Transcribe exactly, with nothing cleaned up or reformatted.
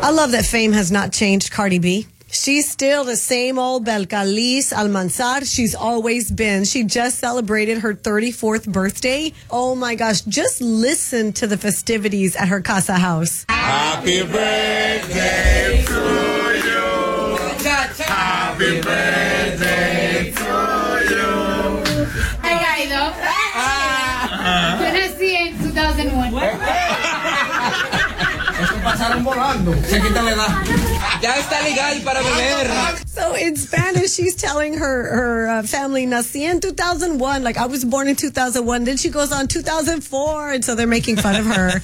I love that fame has not changed Cardi B. She's still the same old Belcalis Almanzar she's always been. She just celebrated her thirty-fourth birthday. Oh my gosh, just listen to the festivities at her casa house. Happy birthday to you. Happy birthday to you. Hey, Guido. Ah. Yo nací en two thousand one. Pasaron volando. Se quita la edad. Ya está legal para beber. So in Spanish, she's telling her her uh, family, nací en two thousand one. Like, I was born in two thousand one. Then she goes on two thousand four. And so they're making fun of her.